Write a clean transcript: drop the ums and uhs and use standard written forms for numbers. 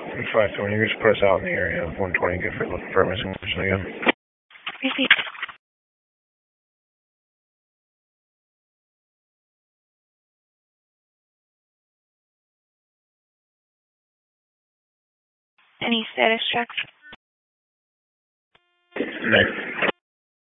5 when you just put us out in the area of 120, good for looking for a missing person again. Received. Any status checks? Next.